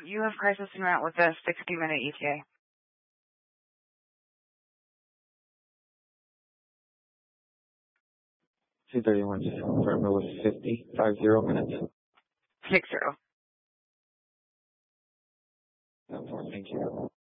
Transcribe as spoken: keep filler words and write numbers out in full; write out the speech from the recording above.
You have crisis en route with a sixty minute E T A. two thirty-one, just confirm it was fifty, five zero minutes. Six zero. Thank you.